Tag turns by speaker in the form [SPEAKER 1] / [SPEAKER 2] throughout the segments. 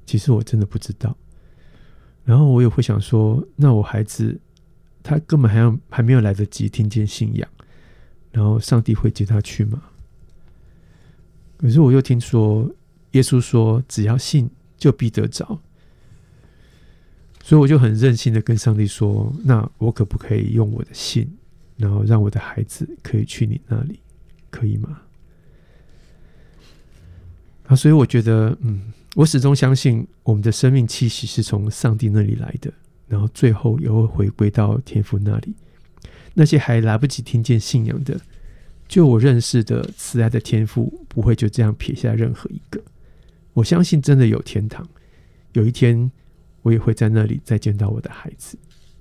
[SPEAKER 1] 其实我真的不知道。然后我也会想说，那我孩子他根本还没有来得及听见信仰，然后上帝会接他去吗？可是我又听说耶稣说只要信就必得着，所以我就很任性的跟上帝说，那我可不可以用我的信，然后让我的孩子可以去你那里，可以吗？所以我觉得我始终相信我们的生命气息是从上帝那里来的，然后最后也会回归到天父那里。那些还来不及听见信仰的，就我认识的慈爱的天父不会就这样撇下任何一个。我相信真的有天堂，有一天我也会在那里再见到我的孩子。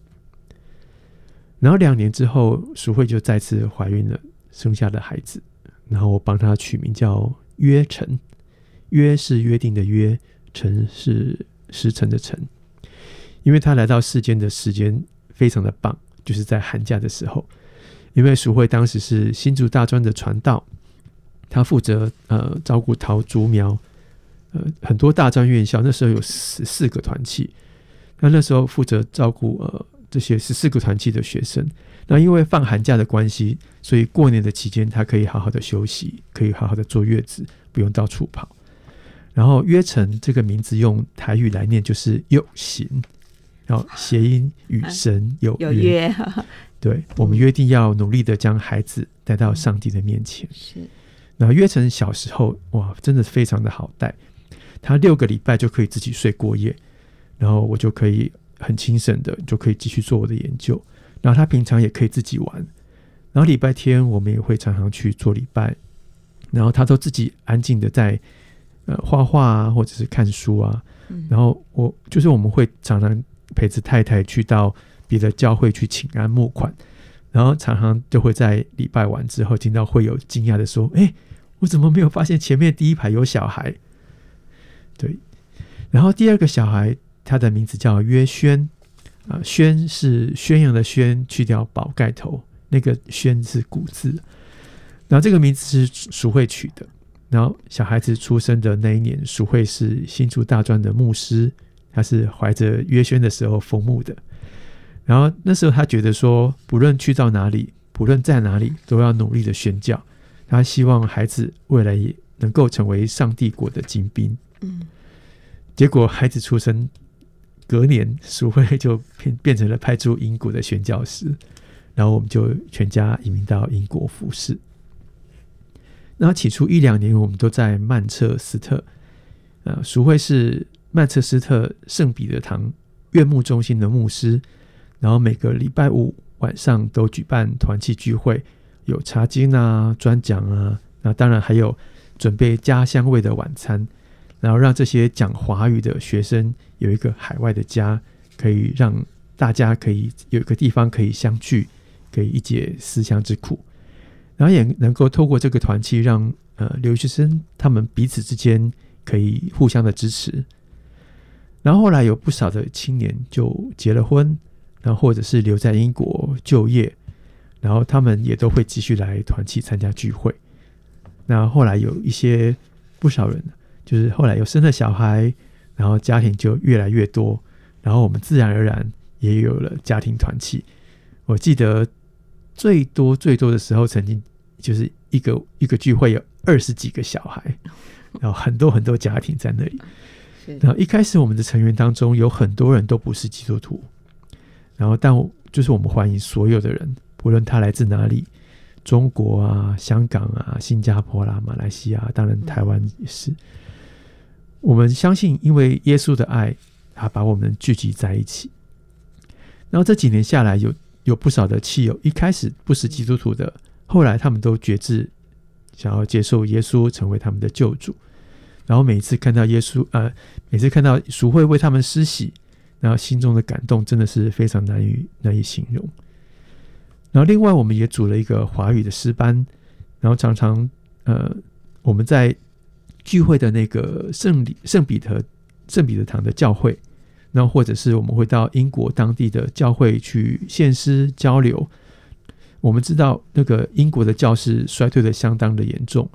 [SPEAKER 1] 然后2年之后，淑慧就再次怀孕了，生下了孩子，然后我帮她取名叫约晨。约是约定的约，晨是时辰的晨。因为他来到世间的时间非常的棒，就是在寒假的时候。因为淑慧当时是新竹大专的传道，他负责照顾桃竹苗很多大专院校，那时候有14个团契，那时候负责照顾这些14个团契的学生。那因为放寒假的关系，所以过年的期间他可以好好的休息，可以好好的坐月子，不用到处跑。然后约晨这个名字用台语来念就是有形，然后谐音与神有约，对，我们约定要努力的将孩子带到上帝的面前。
[SPEAKER 2] 是。
[SPEAKER 1] 然后约晨小时候哇，真的非常的好带，他6个礼拜就可以自己睡过夜，然后我就可以很轻省的就可以继续做我的研究。然后他平常也可以自己玩，然后礼拜天我们也会常常去做礼拜，然后他都自己安静的在画画啊，或者是看书啊。然后我们会常常陪着太太去到别的教会去请安募款，然后常常就会在礼拜完之后听到会有惊讶的说，我怎么没有发现前面第一排有小孩？对。然后第2个小孩他的名字叫约宣，宣是宣扬的宣，去掉宝盖头，那个宣是古字。然后这个名字是淑慧取的。然后小孩子出生的那一年，淑慧是新竹大专的牧师，他是怀着约宣的时候封牧的。然后那时候他觉得说，不论去到哪里，不论在哪里，都要努力的宣教。他希望孩子未来也能够成为上帝国的精兵。结果孩子出生隔年，淑慧就变成了派驻英国的宣教师，然后我们就全家移民到英国服侍。然后起初1-2年我们都在曼彻斯特，淑慧是曼彻斯特圣彼得堂院牧中心的牧师，然后每个礼拜5晚上都举办团契聚会，有查经啊、专讲啊，那当然还有准备家乡味的晚餐，然后让这些讲华语的学生有一个海外的家，可以让大家可以有一个地方可以相聚，可以一解思乡之苦。然后也能够透过这个团契让留学生他们彼此之间可以互相的支持。然后后来有不少的青年就结了婚，然后或者是留在英国就业，然后他们也都会继续来团契参加聚会。那后来有不少人就是后来有生了小孩，然后家庭就越来越多，然后我们自然而然也有了家庭团契。我记得最多的时候，曾经就是一个聚会有20几个小孩，然后很多家庭在那里。然后一开始我们的成员当中有很多人都不是基督徒，然后但就是我们欢迎所有的人，不论他来自哪里，中国啊、香港啊、新加坡啦、马来西亚，当然台湾也是。我们相信因为耶稣的爱，他把我们聚集在一起。然后这几年下来有不少的契友，一开始不是基督徒的，后来他们都决志想要接受耶稣成为他们的救主。然后每次看到淑慧为他们施洗，然后心中的感动真的是非常难以形容。然后另外我们也组了一个华语的诗班，然后常常我们在聚会的那个圣彼得堂的教会，然后或者是我们会到英国当地的教会去献诗交流。我们知道那个英国的教士衰退的相当的严重，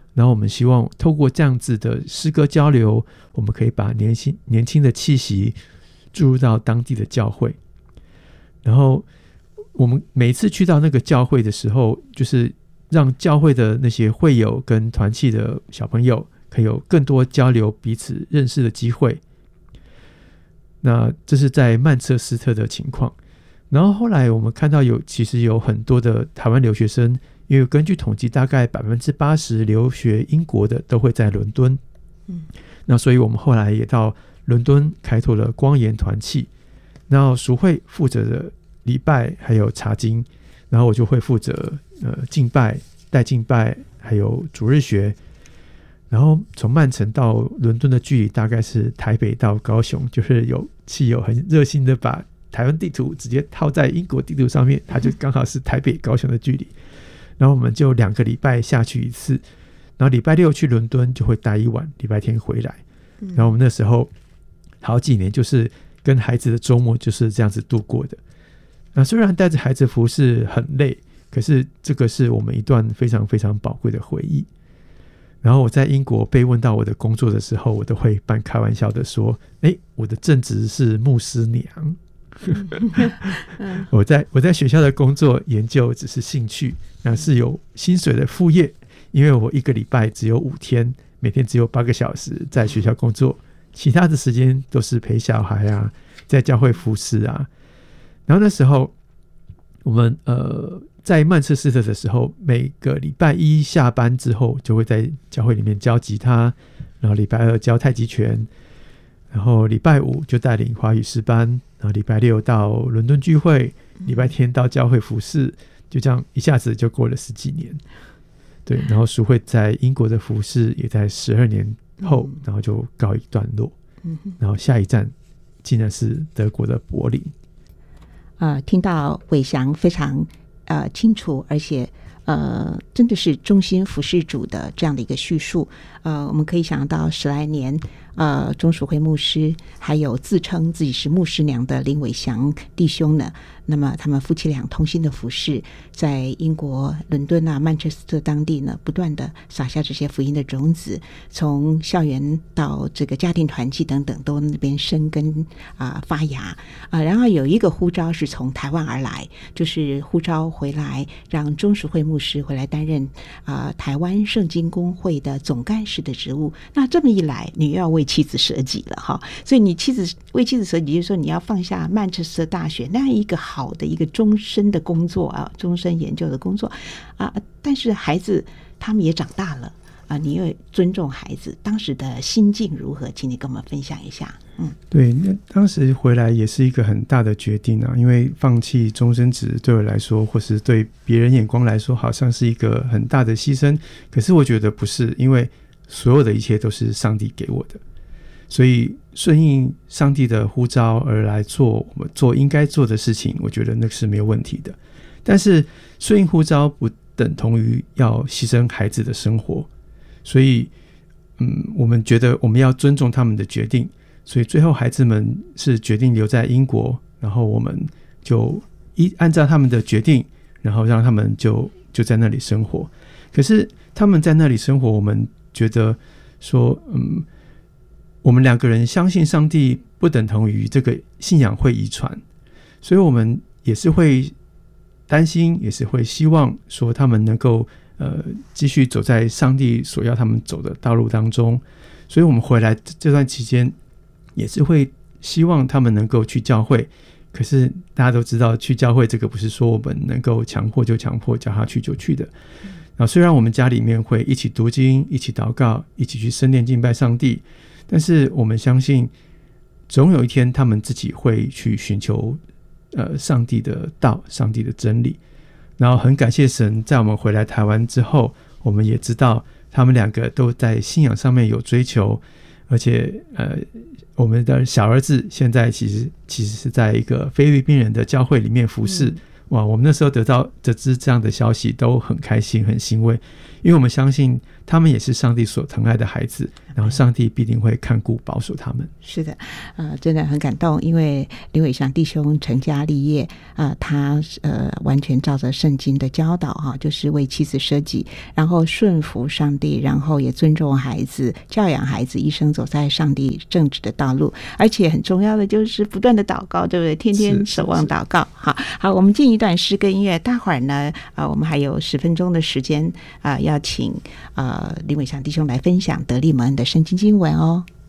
[SPEAKER 1] 然后我们希望透过这样子的诗歌交流，我们可以把年轻的气息注入到当地的教会。然后我们每一次去到那个教会的时候，就是让教会的那些会友跟团契的小朋友可以有更多交流彼此认识的机会。那这是在曼彻斯特的情况。然后后来我们看到其实有很多的台湾留学生，因为根据统计大概 80% 留学英国的都会在伦敦。那所以我们后来也到伦敦开拓了光研团契，然后淑慧负责的礼拜还有查经，然后我就会负责敬拜、带敬拜还有主日学。然后从曼城到伦敦的距离大概是台北到高雄，就是有汽友很热心的把台湾地图直接套在英国地图上面，它就刚好是台北高雄的距离。然后我们就2个礼拜下去一次，然后礼拜六去伦敦就会待1晚，礼拜天回来。然后我们那时候好几年就是跟孩子的周末就是这样子度过的。那虽然带着孩子服侍很累，可是这个是我们一段非常非常宝贵的回忆。然后我在英国被问到我的工作的时候，我都会半开玩笑的说，我的正职是牧师娘。我在学校的工作研究只是兴趣，那是有薪水的副业，因为我1个礼拜只有5天，每天只有8个小时在学校工作，其他的时间都是陪小孩啊，在教会服侍啊。然后那时候我们在曼彻斯特的时候，每个礼拜1下班之后就会在教会里面教吉他，然后礼拜2教太极拳，然后礼拜5就带领华语诗班，然后礼拜6到伦敦聚会，礼拜天到教会服侍，就这样一下子就过了10几年。对，然后淑慧在英国的服侍也在12年后，然后就告一段落。然后下一站竟然是德国的柏林。
[SPEAKER 2] 听到伟翔非常清楚，而且真的是忠心服侍主的这样的一个叙述。我们可以想到10来年钟淑慧牧师还有自称自己是牧师娘的林伟翔弟兄呢，那么他们夫妻俩同心的服侍，在英国伦敦曼彻斯特当地呢，不断的撒下这些福音的种子，从校园到这个家庭团契等等，都那边生根发芽然后有一个呼召是从台湾而来，就是呼召回来让钟淑慧牧师回来担任台湾圣经公会的总干事的职务。那这么一来，你又要为妻子舍己了哈，所以你为妻子舍己，就是说你要放下曼彻斯特大学那样一个好的一个终身的工作终身研究的工作但是孩子他们也长大了你又尊重孩子，当时的心境如何？请你跟我们分享一下。
[SPEAKER 1] 对，那当时回来也是一个很大的决定因为放弃终身职对我来说，或是对别人眼光来说，好像是一个很大的牺牲。可是我觉得不是，因为所有的一切都是上帝给我的，所以顺应上帝的呼召而来做我们做应该做的事情，我觉得那是没有问题的。但是顺应呼召不等同于要牺牲孩子的生活，所以我们觉得我们要尊重他们的决定，所以最后孩子们是决定留在英国，然后我们就按照他们的决定，然后让他们就在那里生活。可是他们在那里生活，我们觉得说我们2个人相信上帝不等同于这个信仰会遗传，所以我们也是会担心，也是会希望说他们能够继续走在上帝所要他们走的道路当中。所以我们回来这段期间也是会希望他们能够去教会，可是大家都知道去教会这个不是说我们能够强迫就强迫，叫他去就去的。虽然我们家里面会一起读经，一起祷告，一起去圣殿敬拜上帝，但是我们相信总有一天他们自己会去寻求上帝的道，上帝的真理。然后很感谢神，在我们回来台湾之后，我们也知道他们2个都在信仰上面有追求，而且我们的小儿子现在其实是在一个菲律宾人的教会里面服侍。哇，我们那时候得知这样的消息都很开心很欣慰， 因为我们相信他们也是上帝所疼爱的孩子，然后上帝必定会看顾保守他们。
[SPEAKER 2] 是的，真的很感动，因为林伟祥弟兄成家立业，他完全照着圣经的教导哈，就是为妻子舍己，然后顺服上帝，然后也尊重孩子，教养孩子，一生走在上帝正直的道路，而且很重要的就是不断的祷告，对不对？天天守望祷告。好，我们进一段诗歌音乐，待会儿呢，我们还有10分钟的时间要请林伟祥弟兄来分享得力蒙恩的圣经经文哦。